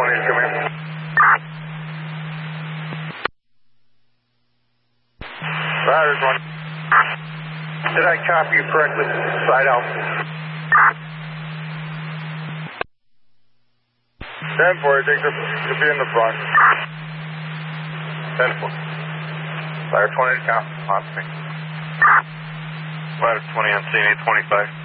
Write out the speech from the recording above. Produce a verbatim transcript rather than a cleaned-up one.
twenty to come in. Riders one. Did I copy you correctly? Side out. ten four, I think you'll be in the front. ten four. Ladder twenty to count. On scene. Ladder twenty on scene, eight twenty-five.